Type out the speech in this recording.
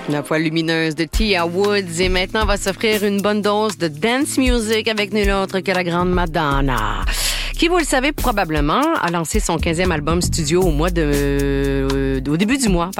La voix lumineuse de Tia Woods. Et maintenant, on va s'offrir une bonne dose de dance music avec nul autre que la grande Madonna, qui, vous le savez probablement, a lancé son 15e album studio au début du mois.